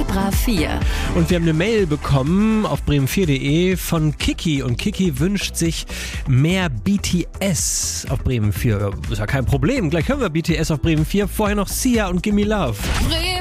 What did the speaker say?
Vibra 4. Und wir haben eine Mail bekommen auf bremen4.de von Kiki. Und Kiki wünscht sich mehr BTS auf Bremen 4. Ist ja kein Problem. Gleich hören wir BTS auf Bremen 4. Vorher noch Sia und Gimme Love.